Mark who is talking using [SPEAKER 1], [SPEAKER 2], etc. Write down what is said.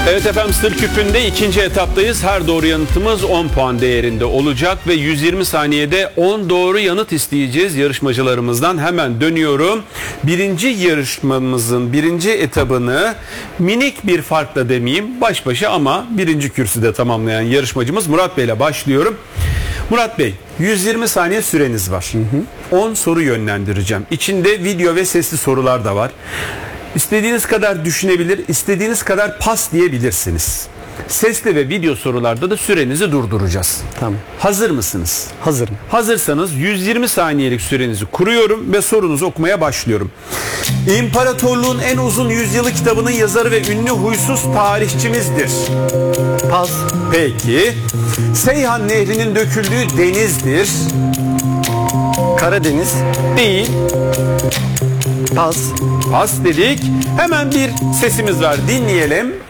[SPEAKER 1] Evet efendim, Sır Küpü'nde ikinci etaptayız. Her doğru yanıtımız 10 puan değerinde olacak ve 120 saniyede 10 doğru yanıt isteyeceğiz yarışmacılarımızdan. Hemen dönüyorum. Birinci yarışmamızın birinci etabını minik bir farkla demeyeyim, baş başa ama birinci kürsüde tamamlayan yarışmacımız Murat Bey ile başlıyorum. Murat Bey, 120 saniye süreniz var. 10 soru yönlendireceğim. İçinde video ve sesli sorular da var. İstediğiniz kadar düşünebilir, istediğiniz kadar pas diyebilirsiniz. Sesli ve video sorularda da sürenizi durduracağız.
[SPEAKER 2] Tamam.
[SPEAKER 1] Hazır mısınız?
[SPEAKER 2] Hazırım.
[SPEAKER 1] Hazırsanız 120 saniyelik sürenizi kuruyorum ve sorunuzu okumaya başlıyorum. İmparatorluğun en uzun yüzyılı kitabının yazarı ve ünlü huysuz tarihçimizdir.
[SPEAKER 2] Pas.
[SPEAKER 1] Peki. Seyhan Nehri'nin döküldüğü denizdir.
[SPEAKER 2] Karadeniz.
[SPEAKER 1] Değil.
[SPEAKER 2] Pas.
[SPEAKER 1] Pas dedik. Hemen bir sesimiz var. Dinleyelim.